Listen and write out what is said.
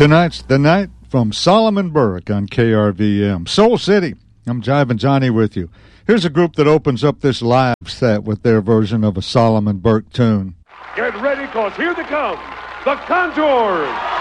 Tonight's the night from Solomon Burke on KRVM. Soul City. I'm Jivin' Johnny with you. Here's a group that opens up this live set with their version of a Solomon Burke tune. Get ready, cause here they come, the Contours.